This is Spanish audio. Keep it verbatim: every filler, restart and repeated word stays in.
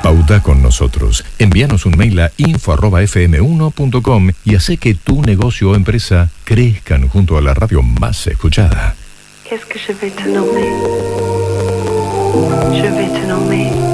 Pauta con nosotros. Envíanos un mail a info arroba f m uno punto com y hace que tu negocio o empresa crezcan junto a la radio más escuchada. Qu'est-ce que je vais te nommer? Je vais te nommer